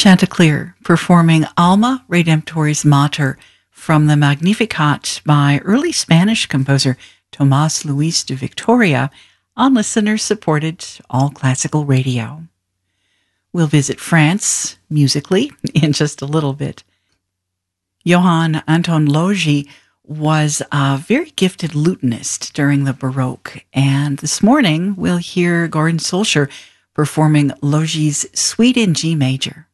Chanticleer performing Alma Redemptoris Mater from the Magnificat by early Spanish composer Tomás Luis de Victoria on listener-supported All Classical Radio. We'll visit France musically in just a little bit. Johann Anton Logi was a very gifted lutenist during the Baroque, and this morning we'll hear Gordon Solskjaer performing Logi's Suite in G major.